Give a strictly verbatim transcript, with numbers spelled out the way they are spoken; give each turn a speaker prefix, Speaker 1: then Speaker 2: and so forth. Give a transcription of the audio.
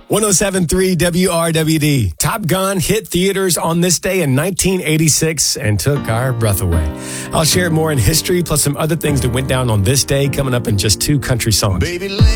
Speaker 1: one oh seven point three W R W D. Top Gun hit theaters on this day in nineteen eighty-six and took our breath away. I'll share more in history, plus some other things that went down on this day coming up in just two country songs.
Speaker 2: Baby,